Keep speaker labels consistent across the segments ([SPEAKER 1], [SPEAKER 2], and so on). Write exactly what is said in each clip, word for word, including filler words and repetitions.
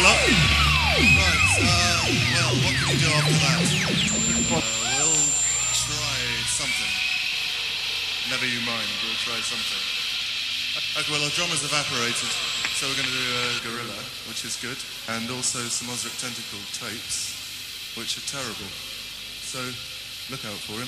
[SPEAKER 1] Gorilla. Right, uh, well, what can we do after that? We'll try something. Never you mind, we'll try something. Okay, well, our drum has evaporated, so we're going to do a Gorilla, which is good, and also some Ozric Tentacle tapes, which are terrible. So, look out for him.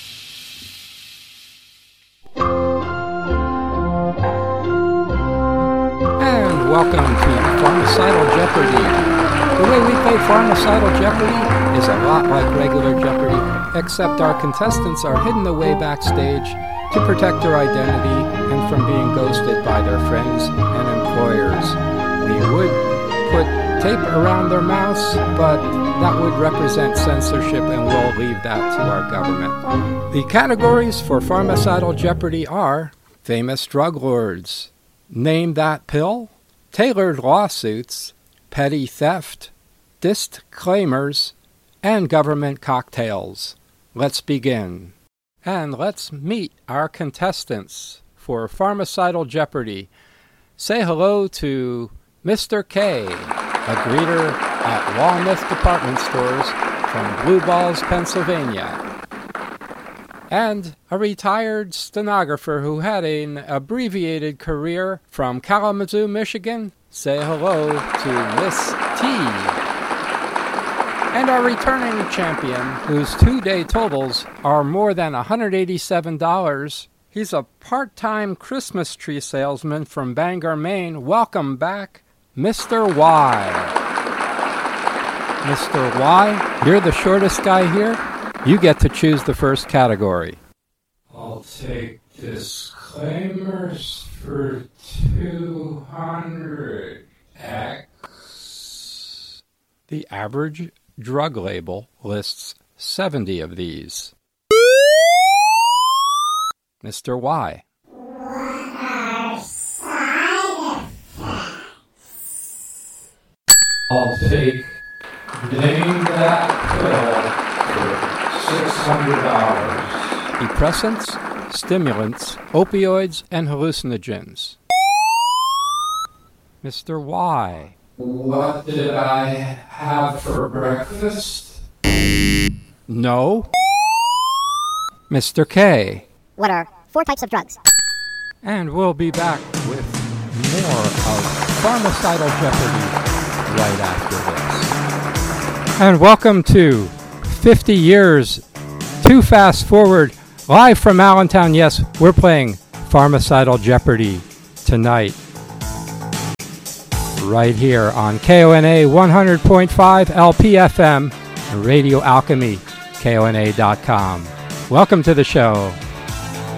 [SPEAKER 2] And welcome to Pharmacidal Jeopardy! The way we play Pharmacidal Jeopardy is a lot like regular Jeopardy, except our contestants are hidden away backstage to protect their identity and from being ghosted by their friends and employers. We would put tape around their mouths, but that would represent censorship and we'll leave that to our government. The categories for Pharmacidal Jeopardy are famous drug lords, name that pill, tailored lawsuits, petty theft, disclaimers, and government cocktails. Let's begin. And let's meet our contestants for Pharmacidal Jeopardy. Say hello to Mister K, a greeter at Walnut Department Stores from Blue Balls, Pennsylvania, and a retired stenographer who had an abbreviated career from Kalamazoo, Michigan. Say hello to Miss T. And our returning champion, whose two-day totals are more than one hundred eighty-seven dollars. He's a part-time Christmas tree salesman from Bangor, Maine. Welcome back, Mister Y. Mister Y, you're the shortest guy here. You get to choose the first category. I'll take disclaimers for two hundred X. The average drug label lists seventy of these. Mister Y.
[SPEAKER 3] What are side effects?
[SPEAKER 2] I'll take name that pill for six hundred dollars. Depressants, stimulants, opioids, and hallucinogens. Mister Y. What did I have for breakfast? No. Mister K.
[SPEAKER 3] What are four types of drugs?
[SPEAKER 2] And we'll be back with more of Pharmacidal Jeopardy right after this. And welcome to fifty years Too Fast Forward, live from Allentown. Yes, we're playing Pharmacidal Jeopardy tonight, right here on K O N A one hundred point five L P F M and Radio Alchemy, K O N A dot com. Welcome to the show.